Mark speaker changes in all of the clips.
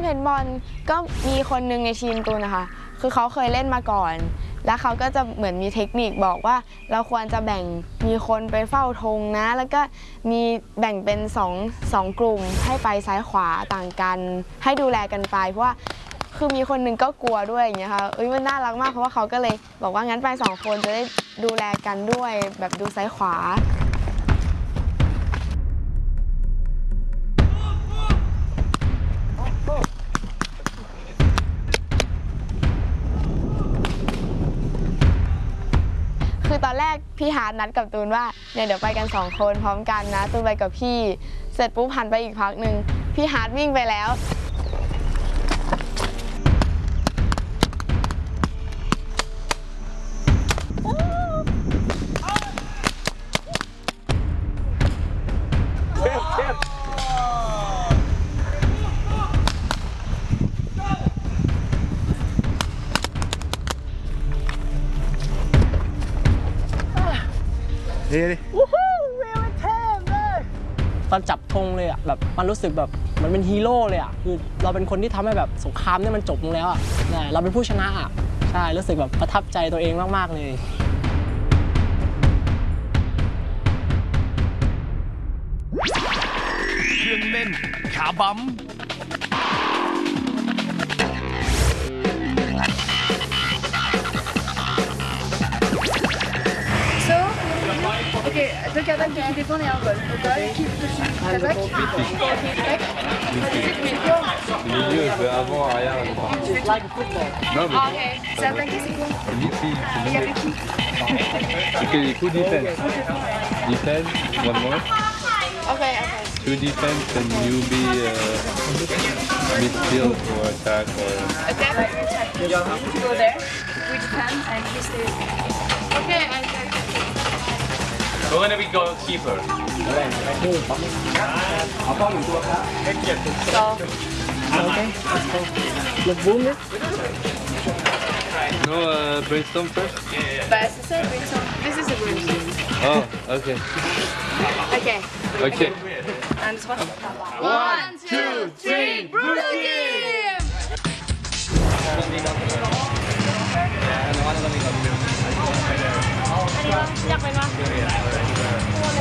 Speaker 1: เพนบอลก็มีคนหนึ่งในทีมตูนนะคะคือเขาเคยเล่นมาก่อนแล้วเขาก็จะเหมือนมีเทคนิคบอกว่าเราควรจะแบ่งมีคนไปเฝ้าธงนะแล้วก็มีแบ่งเป็น2กลุ่มให้ไปซ้ายขวาต่างกันให้ดูแลกันไปเพราะว่าคือมีคนหนึ่งก็กลัวด้วยอย่างเงี้ยค่ะมันน่ารักมากเพราะว่าเขาก็เลยบอกว่างั้นไป2 คนจะได้ดูแลกันด้วยแบบดูซ้ายขวาคือตอนแรกพี่ฮาร์ดนัดกับตูนว่าเนี่ยเดี๋ยวไปกัน2 คนพร้อมกันนะตูนไปกับพี่เสร็จปุ๊บหันไปอีกพักหนึ่งพี่ฮาร์ดวิ่งไปแล้ว
Speaker 2: ตอนจับธงเลยอ่ะแบบมันรู้สึกแบบมันเป็นฮีโร่เลยอ่ะคือเราเป็นคนที่ทำให้แบบสงครามเนี่ยมันจบลงแล้วอ่ะเราเป็นผู้ชนะอ่ะใช่รู้สึกแบบประทับใจตัวเองมากๆเลย
Speaker 3: เครื่องเล่นขาบัม
Speaker 4: Ok, deux Kazakhs qui défendent et un goal. Qui touche Kazakh.
Speaker 5: Milieu, avant, arrière. Non, mais
Speaker 4: Ok, c'est attaqué, c'est quoi Il y avait qui
Speaker 5: okay, du coup, defense. Defense, one more.
Speaker 4: Ok.
Speaker 5: 2 defense and you be midfield or attack or...
Speaker 4: Attack. You go there. We defend and he stays. Okay, attack.
Speaker 3: We're gonna be goalkeeper.
Speaker 4: So.
Speaker 2: Okay, let's go. Let's boom it.
Speaker 5: No, brainstorm first?
Speaker 4: Bah, c'est ça, brainstorm. This is a brainstorm.
Speaker 5: Oh, okay.
Speaker 4: Okay.
Speaker 5: Okay.
Speaker 4: And it's 1, 2, 3, Blue Team! อยากเป็นวะ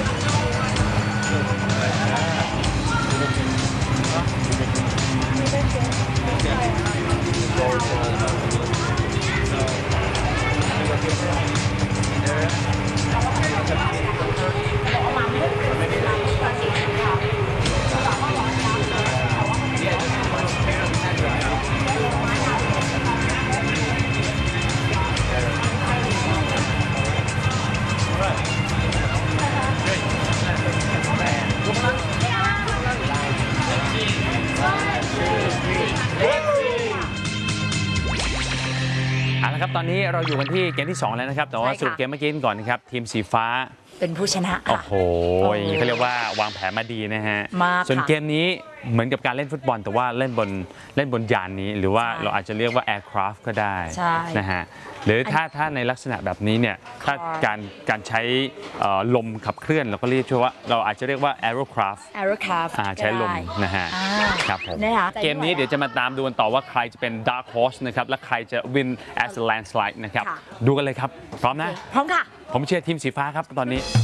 Speaker 6: เอาละครับตอนนี้เราอยู่กันที่เกมที่2แล้วนะครับแต่ว่าสรุปเกมเมื่อกี้ก่อนนะครับทีมสีฟ้า
Speaker 7: เป็นผู้ชนะ
Speaker 6: โอ้โหเขาเรียกว่าวางแผนมาดีนะฮะส่วนเกมนี้เหมือนกับการเล่นฟุตบอลแต่ว่าเล่นบนยานนี้หรือว่าเราอาจจะเรียกว่า aircraft ก็ได้นะฮะหรือถ้าในลักษณะแบบนี้เนี่ยถ้าการใช้ลมขับเคลื่อนเราก็เรียกว่าเราอาจจะเรียกว่า aerocraft ใช้ลมนะฮะครับผมเกมนี้เดี๋ยวจะมาตามดูกันต่อว่าใครจะเป็น dark horse นะครับและใครจะ win as a landslide นะครับดูกันเลยครับพร้อมนะ
Speaker 7: พร้อมค่ะ
Speaker 6: ผมเชียร์ทีมสีฟ้าครับตอนนี้